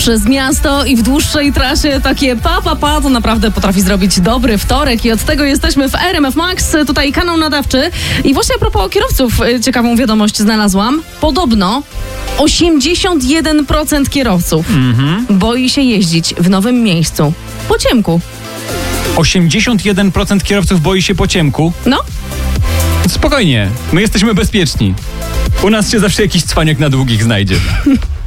Przez miasto i w dłuższej trasie takie pa, to naprawdę potrafi zrobić dobry wtorek i od tego jesteśmy w RMF Max, tutaj kanał nadawczy. I właśnie a propos kierowców, ciekawą wiadomość znalazłam. Podobno 81% kierowców boi się jeździć w nowym miejscu po ciemku. 81% kierowców boi się po ciemku? No. Spokojnie, my jesteśmy bezpieczni. U nas się zawsze jakiś cwaniak na długich znajdzie.